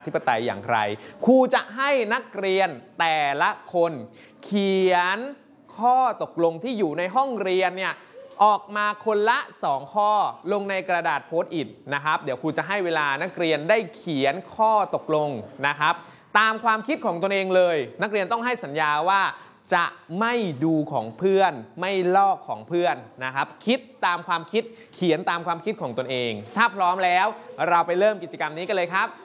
ธิปไตยอย่างไรครูจะให้นักเรียนแต่ละคนเขียนข้อตกลงที่อยู่ในห้องเรียนเนี่ยออกมาคนละ2ข้อลงในกระดาษโพสต์อิทนะครับเดี๋ยวครูจะให้เวลานักเรียนได้เขียนข้อตกลงนะครับตามความคิดของตนเองเลยนักเรียนต้องให้สัญญาว่าจะไม่ดูของเพื่อนไม่ลอกของเพื่อนนะครับคิดตามความคิดเขียนตามความคิดของตนเองถ้าพร้อมแล้วเราไปเริ่มกิจกรรมนี้กันเลยครับ